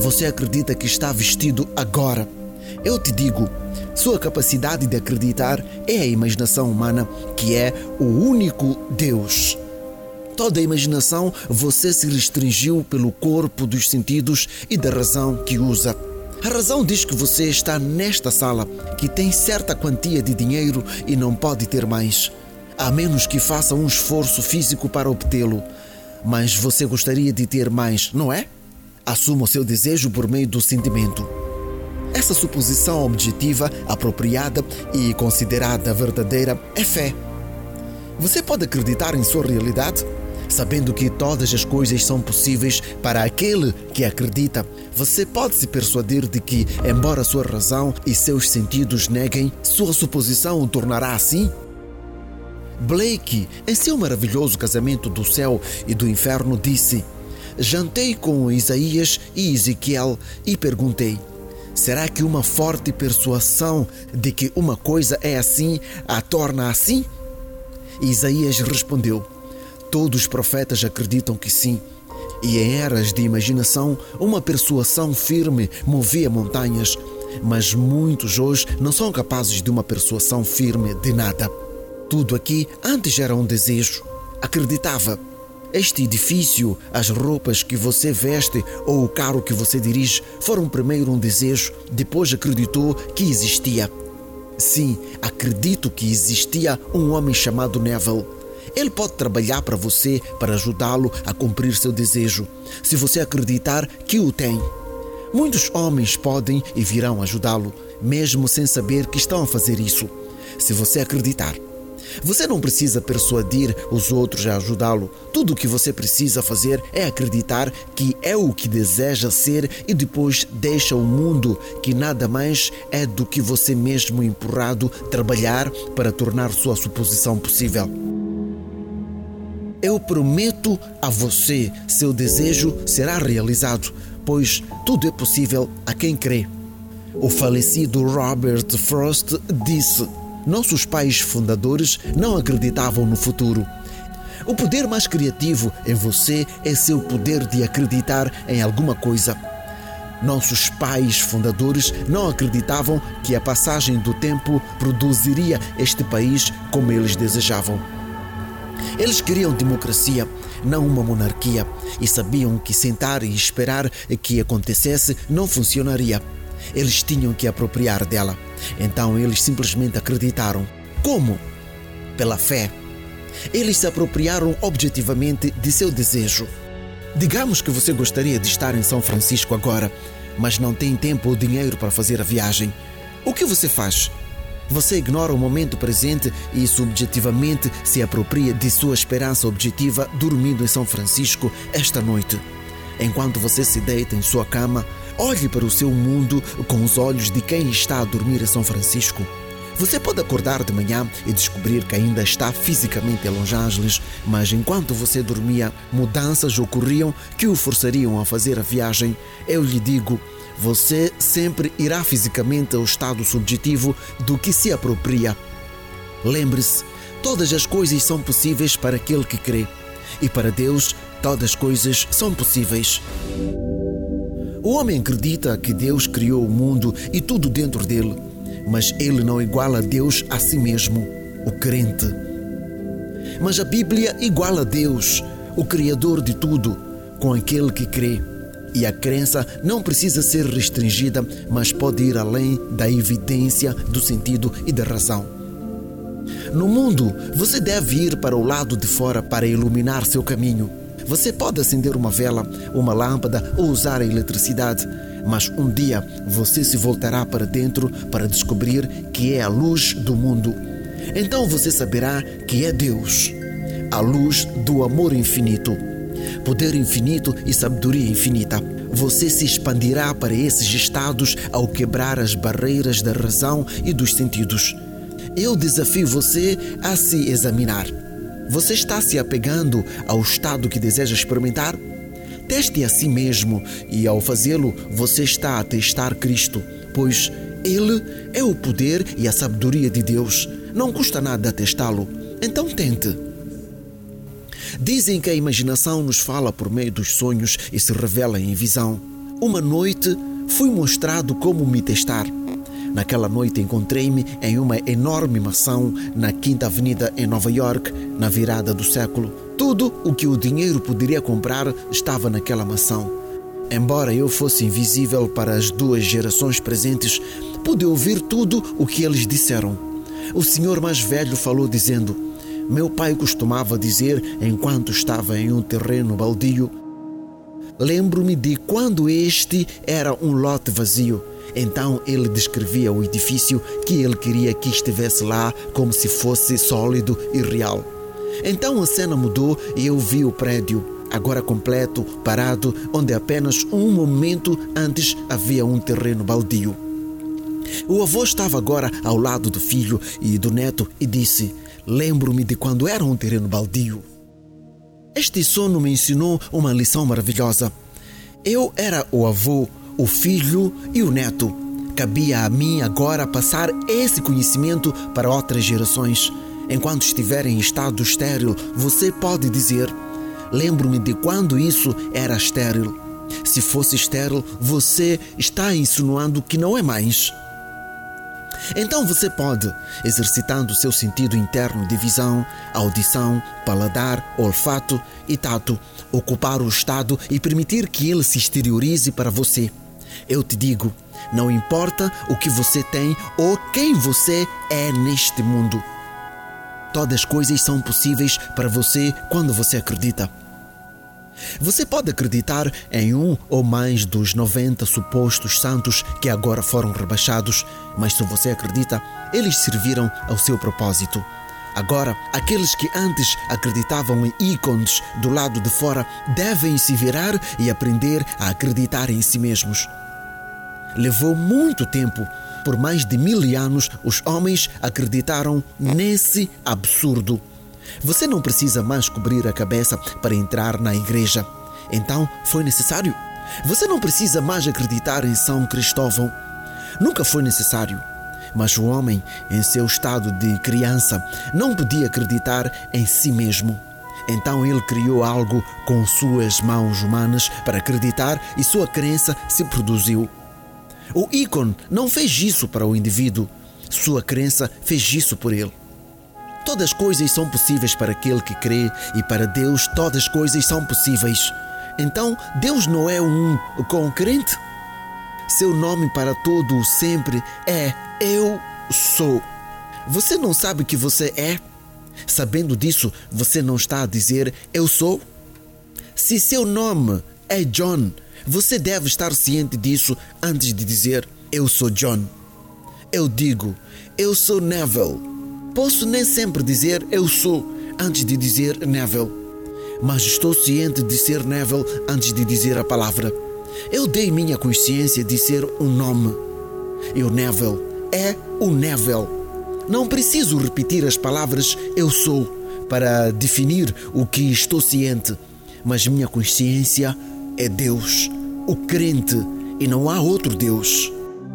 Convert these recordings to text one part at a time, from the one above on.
você acredita que está vestido agora. Eu te digo, sua capacidade de acreditar é a imaginação humana, que é o único Deus. Toda a imaginação você se restringiu pelo corpo dos sentidos e da razão que usa. A razão diz que você está nesta sala, que tem certa quantia de dinheiro e não pode ter mais, a menos que faça um esforço físico para obtê-lo. Mas você gostaria de ter mais, não é? Assuma o seu desejo por meio do sentimento. Essa suposição objetiva, apropriada e considerada verdadeira é fé. Você pode acreditar em sua realidade? Sabendo que todas as coisas são possíveis para aquele que acredita, você pode se persuadir de que, embora sua razão e seus sentidos neguem, sua suposição o tornará assim? Blake, em seu maravilhoso Casamento do Céu e do Inferno, disse: jantei com Isaías e Ezequiel e perguntei: será que uma forte persuasão de que uma coisa é assim a torna assim? Isaías respondeu: todos os profetas acreditam que sim, e em eras de imaginação, uma persuasão firme movia montanhas, mas muitos hoje não são capazes de uma persuasão firme de nada. Tudo aqui antes era um desejo. Acreditava. Este edifício, as roupas que você veste ou o carro que você dirige foram primeiro um desejo, depois acreditou que existia. Sim, acredito que existia um homem chamado Neville. Ele pode trabalhar para você, para ajudá-lo a cumprir seu desejo, se você acreditar que o tem. Muitos homens podem e virão ajudá-lo, mesmo sem saber que estão a fazer isso, se você acreditar. Você não precisa persuadir os outros a ajudá-lo. Tudo o que você precisa fazer é acreditar que é o que deseja ser e depois deixa o mundo, que nada mais é do que você mesmo empurrado, trabalhar para tornar sua suposição possível. Eu prometo a você, seu desejo será realizado, pois tudo é possível a quem crê. O falecido Robert Frost disse: nossos pais fundadores não acreditavam no futuro. O poder mais criativo em você é seu poder de acreditar em alguma coisa. Nossos pais fundadores não acreditavam que a passagem do tempo produziria este país como eles desejavam. Eles queriam democracia, não uma monarquia, e sabiam que sentar e esperar que acontecesse não funcionaria. Eles tinham que apropriar dela. Então eles simplesmente acreditaram. Como? Pela fé. Eles se apropriaram objetivamente de seu desejo. Digamos que você gostaria de estar em São Francisco agora, mas não tem tempo ou dinheiro para fazer a viagem. O que você faz? Você ignora o momento presente e subjetivamente se apropria de sua esperança objetiva dormindo em São Francisco esta noite. Enquanto você se deita em sua cama, olhe para o seu mundo com os olhos de quem está a dormir em São Francisco. Você pode acordar de manhã e descobrir que ainda está fisicamente em Los Angeles, mas enquanto você dormia, mudanças ocorriam que o forçariam a fazer a viagem. Eu lhe digo, você sempre irá fisicamente ao estado subjetivo do que se apropria. Lembre-se, todas as coisas são possíveis para aquele que crê, e para Deus todas as coisas são possíveis. O homem acredita que Deus criou o mundo e tudo dentro dele, mas ele não iguala Deus a si mesmo, o crente. Mas a Bíblia iguala Deus, o Criador de tudo, com aquele que crê. E a crença não precisa ser restringida, mas pode ir além da evidência, do sentido e da razão. No mundo, você deve ir para o lado de fora para iluminar seu caminho. Você pode acender uma vela, uma lâmpada ou usar a eletricidade, mas um dia você se voltará para dentro para descobrir que é a luz do mundo. Então você saberá que é Deus, a luz do amor infinito, poder infinito e sabedoria infinita. Você se expandirá para esses estados ao quebrar as barreiras da razão e dos sentidos. Eu desafio você a se examinar. Você está se apegando ao estado que deseja experimentar? Teste a si mesmo e, ao fazê-lo, você está a testar Cristo, pois Ele é o poder e a sabedoria de Deus. Não custa nada testá-lo. Então tente. Dizem que a imaginação nos fala por meio dos sonhos e se revela em visão. Uma noite fui mostrado como me testar. Naquela noite encontrei-me em uma enorme mansão na Quinta Avenida em Nova York, na virada do século. Tudo o que o dinheiro poderia comprar estava naquela mansão. Embora eu fosse invisível para as duas gerações presentes, pude ouvir tudo o que eles disseram. O senhor mais velho falou dizendo: meu pai costumava dizer, enquanto estava em um terreno baldio: lembro-me de quando este era um lote vazio. Então ele descrevia o edifício que ele queria que estivesse lá como se fosse sólido e real. Então a cena mudou e eu vi o prédio, agora completo, parado, onde apenas um momento antes havia um terreno baldio. O avô estava agora ao lado do filho e do neto e disse: lembro-me de quando era um terreno baldio. Este sono me ensinou uma lição maravilhosa. Eu era o avô, o filho e o neto. Cabia a mim agora passar esse conhecimento para outras gerações. Enquanto estiver em estado estéril, você pode dizer: lembro-me de quando isso era estéril. Se fosse estéril, você está insinuando que não é mais. Então você pode, exercitando o seu sentido interno de visão, audição, paladar, olfato e tato, ocupar o estado e permitir que ele se exteriorize para você. Eu te digo, não importa o que você tem ou quem você é neste mundo. Todas as coisas são possíveis para você quando você acredita. Você pode acreditar em um ou mais dos 90 supostos santos que agora foram rebaixados, mas se você acredita, eles serviram ao seu propósito. Agora, aqueles que antes acreditavam em ícones do lado de fora devem se virar e aprender a acreditar em si mesmos. Levou muito tempo. Por mais de 1000 anos, os homens acreditaram nesse absurdo. Você não precisa mais cobrir a cabeça para entrar na igreja. Então, foi necessário. Você não precisa mais acreditar em São Cristóvão. Nunca foi necessário. Mas o homem, em seu estado de criança, não podia acreditar em si mesmo. Então ele criou algo com suas mãos humanas para acreditar e sua crença se produziu. O ícone não fez isso para o indivíduo. Sua crença fez isso por ele. Todas as coisas são possíveis para aquele que crê e para Deus todas as coisas são possíveis. Então, Deus não é um concorrente? Seu nome para todo o sempre é Eu Sou. Você não sabe que você é? Sabendo disso, você não está a dizer Eu Sou? Se seu nome é John, você deve estar ciente disso antes de dizer Eu sou John. Eu digo Eu sou Neville. Posso nem sempre dizer Eu sou antes de dizer Neville, mas estou ciente de ser Neville antes de dizer a palavra. Eu dei minha consciência de ser um nome. E o Neville é o Neville. Não preciso repetir as palavras Eu sou para definir o que estou ciente, mas minha consciência é Deus, o crente, e não há outro Deus.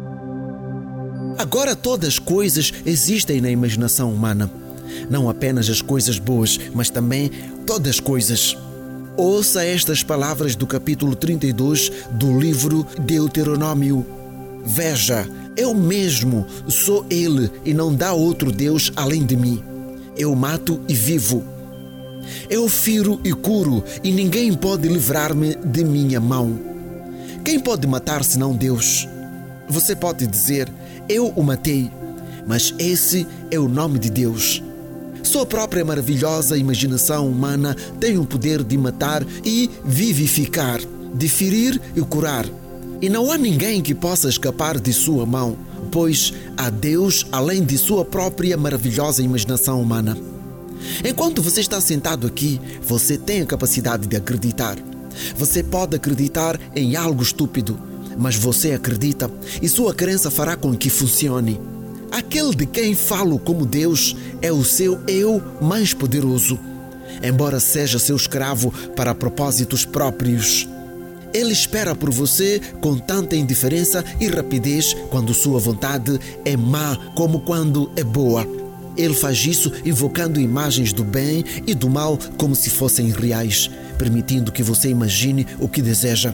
Agora todas as coisas existem na imaginação humana. Não apenas as coisas boas, mas também todas as coisas. Ouça estas palavras do capítulo 32 do livro Deuteronômio. Veja, eu mesmo sou Ele e não dá outro Deus além de mim. Eu mato e vivo. Eu firo e curo e ninguém pode livrar-me de minha mão. Quem pode matar senão Deus? Você pode dizer, eu o matei, mas esse é o nome de Deus. Sua própria maravilhosa imaginação humana tem o poder de matar e vivificar, de ferir e curar. E não há ninguém que possa escapar de sua mão, pois há Deus além de sua própria maravilhosa imaginação humana. Enquanto você está sentado aqui, você tem a capacidade de acreditar. Você pode acreditar em algo estúpido, mas você acredita e sua crença fará com que funcione. Aquele de quem falo como Deus é o seu eu mais poderoso, embora seja seu escravo para propósitos próprios. Ele espera por você com tanta indiferença e rapidez quando sua vontade é má como quando é boa. Ele faz isso invocando imagens do bem e do mal como se fossem reais, permitindo que você imagine o que deseja.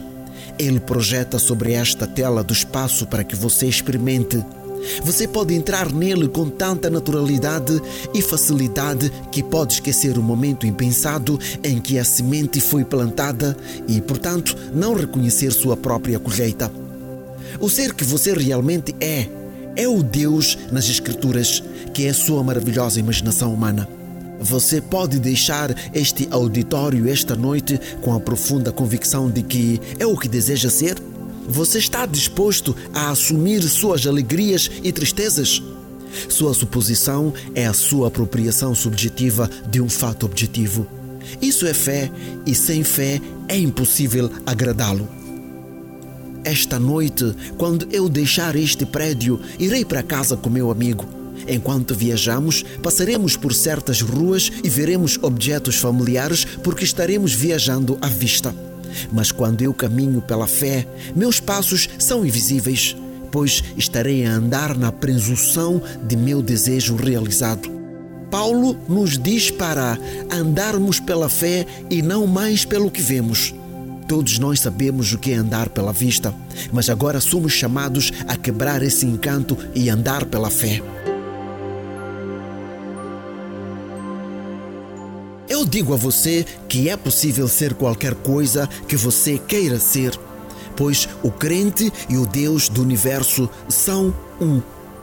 Ele projeta sobre esta tela do espaço para que você experimente. Você pode entrar nele com tanta naturalidade e facilidade que pode esquecer o momento impensado em que a semente foi plantada e, portanto, não reconhecer sua própria colheita. O ser que você realmente é o Deus nas Escrituras, que é a sua maravilhosa imaginação humana. Você pode deixar este auditório esta noite com a profunda convicção de que é o que deseja ser? Você está disposto a assumir suas alegrias e tristezas? Sua suposição é a sua apropriação subjetiva de um fato objetivo. Isso é fé, e sem fé é impossível agradá-lo. Esta noite, quando eu deixar este prédio, irei para casa com meu amigo. Enquanto viajamos, passaremos por certas ruas e veremos objetos familiares porque estaremos viajando à vista. Mas quando eu caminho pela fé, meus passos são invisíveis, pois estarei a andar na presunção de meu desejo realizado. Paulo nos diz para andarmos pela fé e não mais pelo que vemos. Todos nós sabemos o que é andar pela vista, mas agora somos chamados a quebrar esse encanto e andar pela fé. Eu digo a você que é possível ser qualquer coisa que você queira ser, pois o crente e o Deus do universo são um.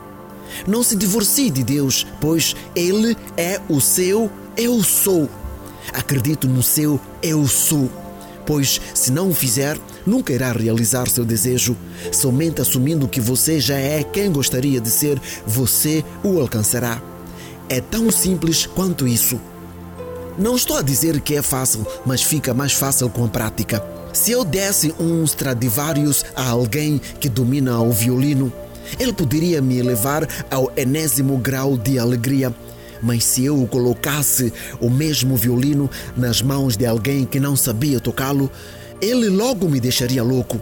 Não se divorcie de Deus, pois Ele é o seu eu sou. Acredito no seu eu sou, pois se não o fizer, nunca irá realizar seu desejo. Somente assumindo que você já é quem gostaria de ser, você o alcançará. É tão simples quanto isso. Não estou a dizer que é fácil, mas fica mais fácil com a prática. Se eu desse um Stradivarius a alguém que domina o violino, ele poderia me levar ao enésimo grau de alegria. Mas se eu colocasse o mesmo violino nas mãos de alguém que não sabia tocá-lo, ele logo me deixaria louco.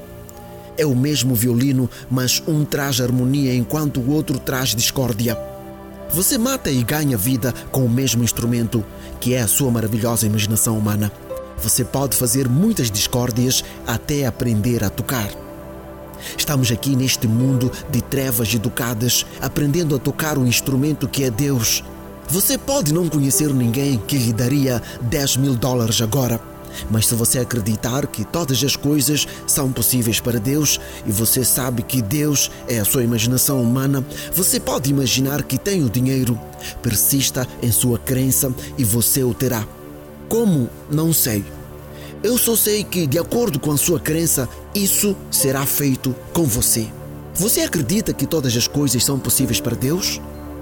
É o mesmo violino, mas um traz harmonia enquanto o outro traz discórdia. Você mata e ganha vida com o mesmo instrumento, que é a sua maravilhosa imaginação humana. Você pode fazer muitas discórdias até aprender a tocar. Estamos aqui neste mundo de trevas educadas, aprendendo a tocar o instrumento que é Deus. Você pode não conhecer ninguém que lhe daria $10.000 agora, mas se você acreditar que todas as coisas são possíveis para Deus e você sabe que Deus é a sua imaginação humana, você pode imaginar que tem o dinheiro. Persista em sua crença e você o terá. Como? Não sei. Eu só sei que, de acordo com a sua crença, isso será feito com você. Você acredita que todas as coisas são possíveis para Deus?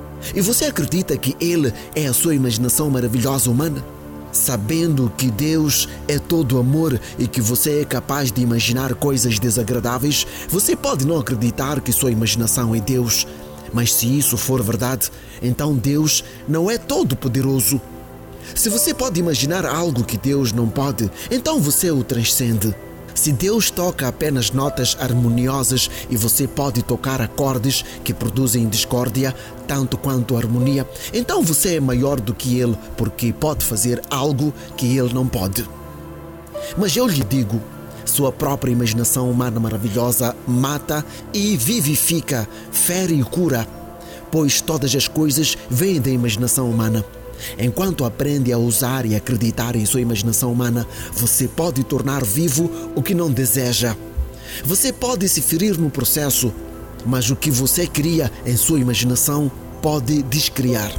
E você acredita que Ele é a sua imaginação maravilhosa humana? Sabendo que Deus é todo amor e que você é capaz de imaginar coisas desagradáveis, você pode não acreditar que sua imaginação é Deus. Mas se isso for verdade, então Deus não é todo poderoso. Se você pode imaginar algo que Deus não pode, então você o transcende. Se Deus toca apenas notas harmoniosas e você pode tocar acordes que produzem discórdia tanto quanto harmonia, então você é maior do que Ele, porque pode fazer algo que Ele não pode. Mas eu lhe digo, sua própria imaginação humana maravilhosa mata e vivifica, fere e cura, pois todas as coisas vêm da imaginação humana. Enquanto aprende a usar e acreditar em sua imaginação humana, você pode tornar vivo o que não deseja. Você pode se ferir no processo, mas o que você cria em sua imaginação pode descriar.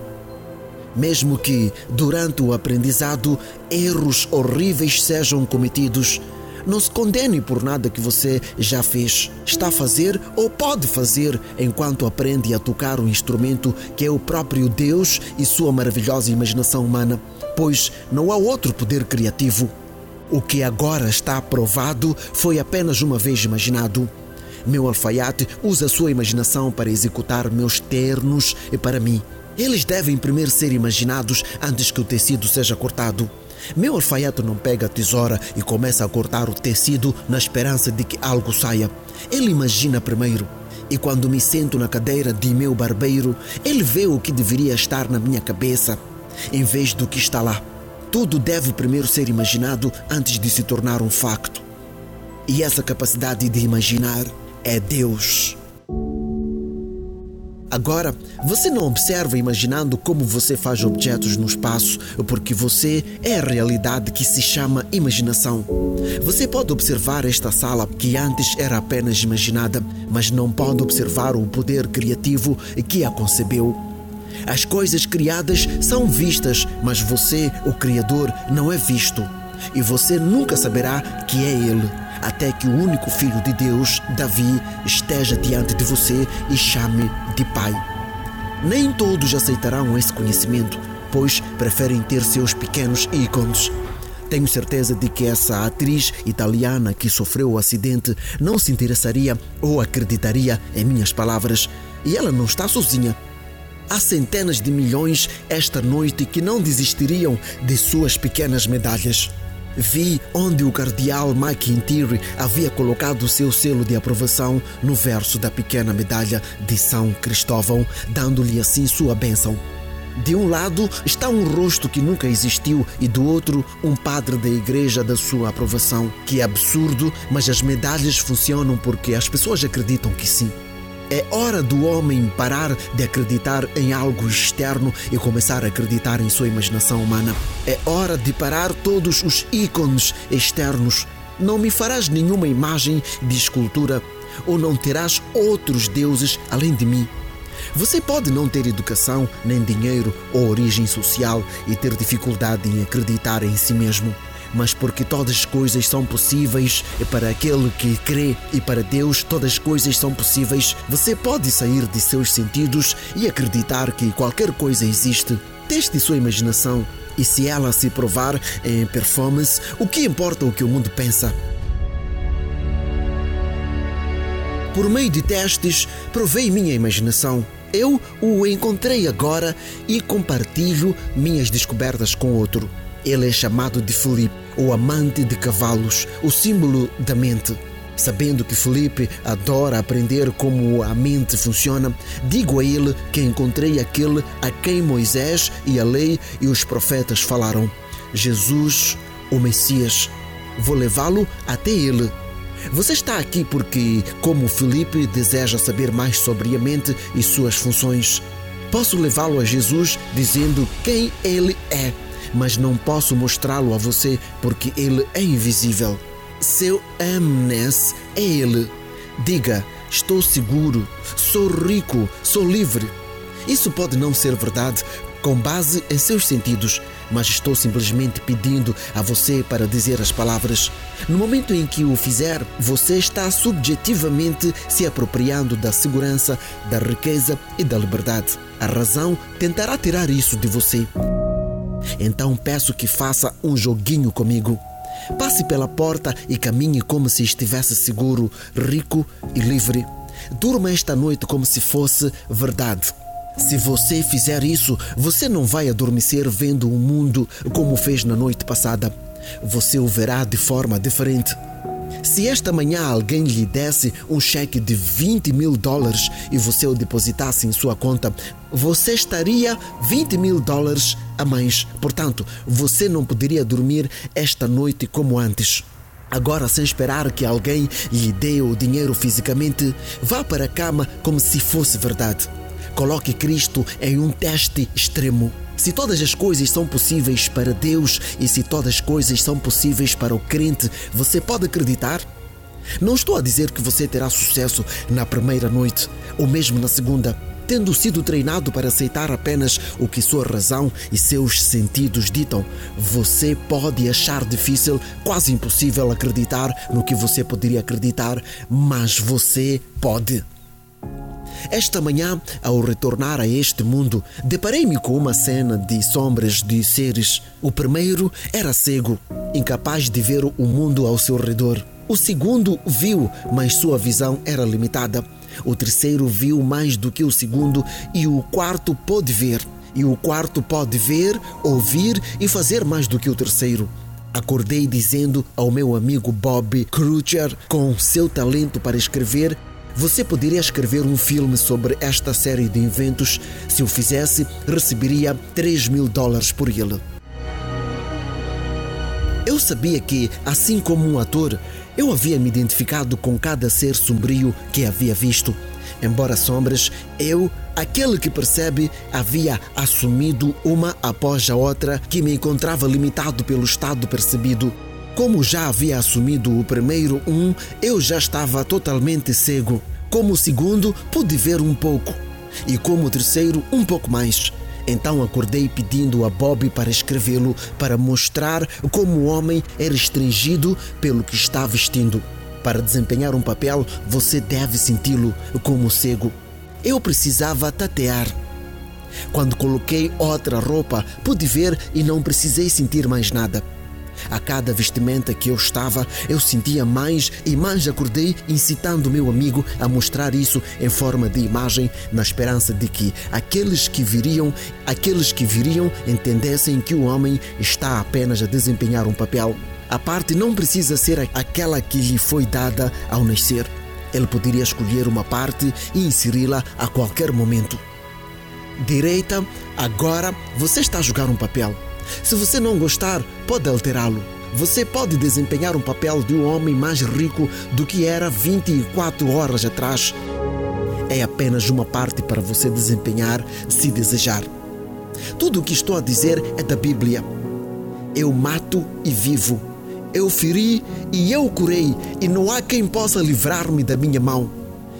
Mesmo que, durante o aprendizado, erros horríveis sejam cometidos, não se condene por nada que você já fez, está a fazer ou pode fazer enquanto aprende a tocar o instrumento que é o próprio Deus e sua maravilhosa imaginação humana, pois não há outro poder criativo. O que agora está provado foi apenas uma vez imaginado. Meu alfaiate usa a sua imaginação para executar meus ternos e para mim. Eles devem primeiro ser imaginados antes que o tecido seja cortado. Meu alfaiate não pega a tesoura e começa a cortar o tecido na esperança de que algo saia. Ele imagina primeiro. E quando me sento na cadeira de meu barbeiro, ele vê o que deveria estar na minha cabeça, em vez do que está lá. Tudo deve primeiro ser imaginado antes de se tornar um facto. E essa capacidade de imaginar é Deus. Agora, você não observa imaginando como você faz objetos no espaço, porque você é a realidade que se chama imaginação. Você pode observar esta sala que antes era apenas imaginada, mas não pode observar o poder criativo que a concebeu. As coisas criadas são vistas, mas você, o Criador, não é visto. E você nunca saberá que é Ele, até que o único Filho de Deus, Davi, esteja diante de você e chame de Pai. Nem todos aceitarão esse conhecimento, pois preferem ter seus pequenos ícones. Tenho certeza de que essa atriz italiana que sofreu o acidente não se interessaria ou acreditaria em minhas palavras, e ela não está sozinha. Há centenas de milhões esta noite que não desistiriam de suas pequenas medalhas. Vi onde o cardeal McIntyre havia colocado o seu selo de aprovação no verso da pequena medalha de São Cristóvão, dando-lhe assim sua bênção. De um lado está um rosto que nunca existiu e do outro um padre da igreja da sua aprovação. Que absurdo, mas as medalhas funcionam porque as pessoas acreditam que sim. É hora do homem parar de acreditar em algo externo e começar a acreditar em sua imaginação humana. É hora de parar todos os ícones externos. Não me farás nenhuma imagem de escultura ou não terás outros deuses além de mim. Você pode não ter educação, nem dinheiro ou origem social e ter dificuldade em acreditar em si mesmo. Mas porque todas as coisas são possíveis para aquele que crê e para Deus todas as coisas são possíveis, você pode sair de seus sentidos e acreditar que qualquer coisa existe. Teste sua imaginação e se ela se provar em performance, o que importa o que o mundo pensa? Por meio de testes, provei minha imaginação. Eu o encontrei agora e compartilho minhas descobertas com outro. Ele é chamado de Felipe, o amante de cavalos, o símbolo da mente. Sabendo que Felipe adora aprender como a mente funciona, digo a ele que encontrei aquele a quem Moisés e a lei e os profetas falaram. Jesus, o Messias. Vou levá-lo até ele. Você está aqui porque, como Felipe, deseja saber mais sobre a mente e suas funções. Posso levá-lo a Jesus dizendo quem ele é, mas não posso mostrá-lo a você porque ele é invisível. Seu amnés é ele. Diga, estou seguro, sou rico, sou livre. Isso pode não ser verdade com base em seus sentidos, mas estou simplesmente pedindo a você para dizer as palavras. No momento em que o fizer, você está subjetivamente se apropriando da segurança, da riqueza e da liberdade. A razão tentará tirar isso de você. Então peço que faça um joguinho comigo. Passe pela porta e caminhe como se estivesse seguro, rico e livre. Durma esta noite como se fosse verdade. Se você fizer isso, você não vai adormecer vendo o mundo como fez na noite passada. Você o verá de forma diferente. Se esta manhã alguém lhe desse um cheque de $20.000 e você o depositasse em sua conta, você estaria $20.000 a mais. Portanto, você não poderia dormir esta noite como antes. Agora, sem esperar que alguém lhe dê o dinheiro fisicamente, vá para a cama como se fosse verdade. Coloque Cristo em um teste extremo. Se todas as coisas são possíveis para Deus e se todas as coisas são possíveis para o crente, você pode acreditar? Não estou a dizer que você terá sucesso na primeira noite ou mesmo na segunda, tendo sido treinado para aceitar apenas o que sua razão e seus sentidos ditam. Você pode achar difícil, quase impossível acreditar no que você poderia acreditar, mas você pode. Esta manhã, ao retornar a este mundo, deparei-me com uma cena de sombras de seres. O primeiro era cego, incapaz de ver o mundo ao seu redor. O segundo viu, mas sua visão era limitada. O terceiro viu mais do que o segundo e o quarto pôde ver. E o quarto pode ver, ouvir e fazer mais do que o terceiro. Acordei dizendo ao meu amigo Bob Crutcher, com seu talento para escrever, você poderia escrever um filme sobre esta série de inventos. Se o fizesse, receberia $3.000 por ele. Eu sabia que, assim como um ator, Eu havia me identificado com cada ser sombrio que havia visto. Embora sombras, eu, aquele que percebe, havia assumido uma após a outra que me encontrava limitado pelo estado percebido. Como já havia assumido o primeiro eu já estava totalmente cego. Como o segundo, pude ver um pouco. E como o terceiro, um pouco mais. Então acordei pedindo a Bob para escrevê-lo, para mostrar como o homem é restringido pelo que está vestindo. Para desempenhar um papel, você deve senti-lo como cego. Eu precisava tatear. Quando coloquei outra roupa, pude ver e não precisei sentir mais nada. A cada vestimenta que eu estava, eu sentia mais e mais. Acordei incitando meu amigo a mostrar isso em forma de imagem, na esperança de que aqueles que viriam entendessem que o homem está apenas a desempenhar um papel. A parte não precisa ser aquela que lhe foi dada ao nascer. Ele poderia escolher uma parte e inseri-la a qualquer momento. Direita, agora você está a jogar um papel. Se você não gostar, pode alterá-lo. Você pode desempenhar um papel de um homem mais rico do que era 24 horas atrás. É apenas uma parte para você desempenhar, se desejar. Tudo o que estou a dizer é da Bíblia. Eu mato e vivo. Eu feri e eu curei, e não há quem possa livrar-me da minha mão.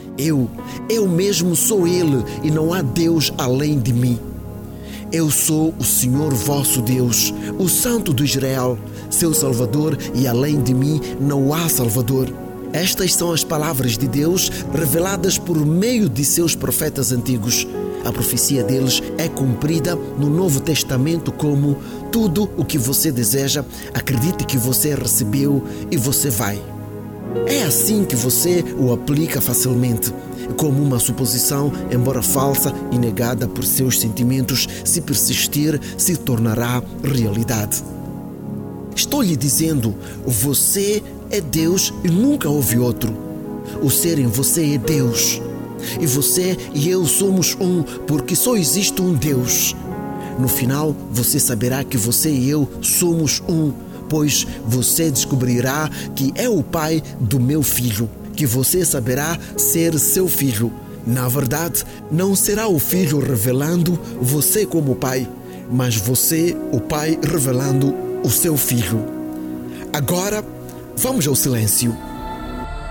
Eu mesmo sou Ele, e não há Deus além de mim. Eu sou o Senhor vosso Deus, o Santo de Israel, seu Salvador, e além de mim não há Salvador. Estas são as palavras de Deus reveladas por meio de seus profetas antigos. A profecia deles é cumprida no Novo Testamento como: tudo o que você deseja, acredite que você recebeu e você vai. É assim que você o aplica facilmente, como uma suposição, embora falsa e negada por seus sentimentos, se persistir, se tornará realidade. Estou lhe dizendo, você é Deus e nunca houve outro. O ser em você é Deus. E você e eu somos um, porque só existe um Deus. No final, você saberá que você e eu somos um, pois você descobrirá que é o pai do meu filho, que você saberá ser seu filho. Na verdade, não será o filho revelando você como pai, mas você, o pai, revelando o seu filho. Agora, vamos ao silêncio.